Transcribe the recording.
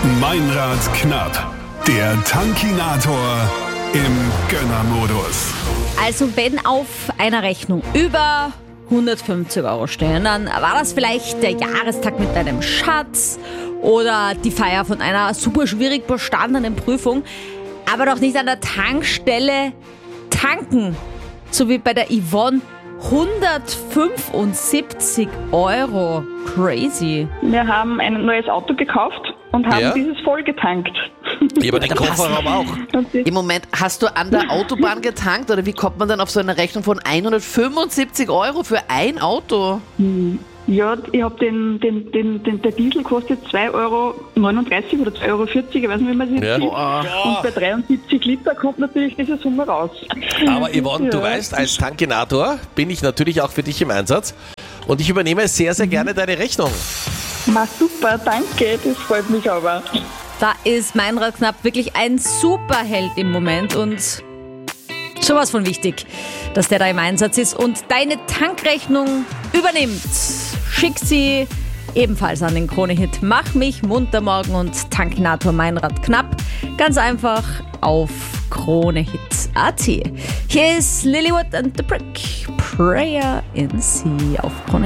Meinrad knapp. Der Tankinator im Gönnermodus. Also wenn auf einer Rechnung über 150 Euro stehen, dann war das vielleicht der Jahrestag mit deinem Schatz oder die Feier von einer super schwierig bestandenen Prüfung, aber doch nicht an der Tankstelle tanken, so wie bei der Yvonne. 175 Euro. Crazy. Wir haben ein neues Auto gekauft und haben dieses voll getankt. Ja, aber den Kofferraum auch. Im Moment, hast du an der Autobahn getankt oder wie kommt man dann auf so eine Rechnung von 175 Euro für ein Auto? Ja, ich habe der Diesel kostet 2,39 Euro oder 2,40 Euro, ich weiß nicht, wie man sich sieht. Und bei 73 Liter kommt natürlich diese Summe raus. Aber Yvonne, du weißt, als Tankinator bin ich natürlich auch für dich im Einsatz und ich übernehme sehr, sehr gerne deine Rechnung. Na super, danke, das freut mich aber. Da ist Meinrad Knapp wirklich ein Superheld im Moment und sowas von wichtig, dass der da im Einsatz ist und deine Tankrechnung übernimmt. Schick sie ebenfalls an den Krone-Hit Mach mich munter morgen und Tankinator Meinrad Knapp. Ganz einfach auf KroneHit.at. Hier ist Lilywood and the Brick. Prayer in Sea auf Krone.